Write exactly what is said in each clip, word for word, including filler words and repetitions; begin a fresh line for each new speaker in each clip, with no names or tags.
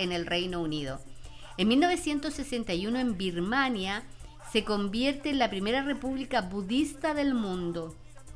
en el Reino Unido. En mil novecientos sesenta y uno, en Birmania, se convierte en la primera república budista del mundo.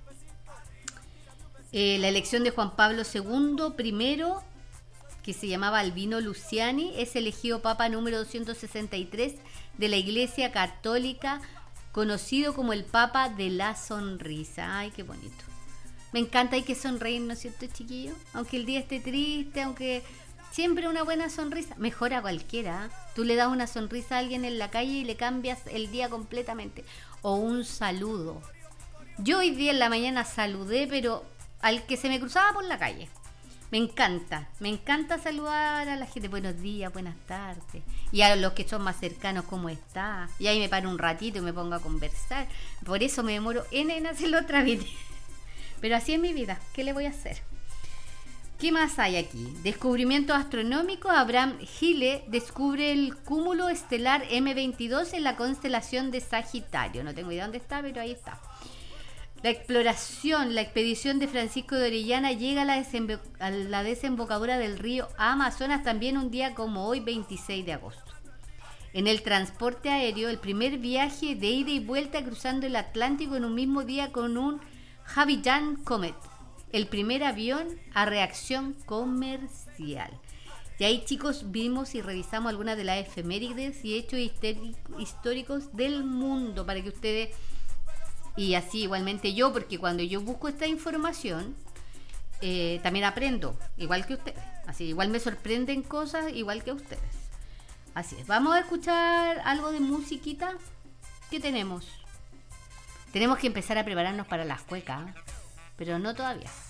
Eh, la elección de Juan Pablo segundo, primero, que se llamaba Albino Luciani, es elegido Papa número doscientos sesenta y tres de la Iglesia Católica, conocido como el Papa de la Sonrisa. Ay, qué bonito. Me encanta, hay que sonreír, ¿no es cierto, chiquillo? Aunque el día esté triste, aunque siempre una buena sonrisa mejora a cualquiera. Tú le das una sonrisa a alguien en la calle y le cambias el día completamente. O un saludo. Yo hoy día en la mañana saludé, pero al que se me cruzaba por la calle. Me encanta, me encanta saludar a la gente. Buenos días, buenas tardes. Y a los que son más cercanos, ¿cómo está? Y ahí me paro un ratito y me pongo a conversar. Por eso me demoro en, en hacerlo otra vez. Pero así es mi vida, ¿qué le voy a hacer? ¿Qué más hay aquí? Descubrimientos astronómicos. Abraham Hille descubre el cúmulo estelar eme veintidós en la constelación de Sagitario. No tengo idea dónde está, pero ahí está. La exploración, la expedición de Francisco de Orellana llega a la, desembo- a la desembocadura del río Amazonas también un día como hoy, veintiséis de agosto. En el transporte aéreo, el primer viaje de ida y vuelta cruzando el Atlántico en un mismo día con un Havillon Comet, el primer avión a reacción comercial. Y ahí, chicos, vimos y revisamos algunas de las efemérides y hechos históricos del mundo para que ustedes... Y así igualmente yo, porque cuando yo busco esta información, eh, también aprendo, igual que ustedes. Así, igual me sorprenden cosas, igual que ustedes. Así es. Vamos a escuchar algo de musiquita. ¿Qué tenemos? Tenemos que empezar a prepararnos para las cuecas, pero no todavía.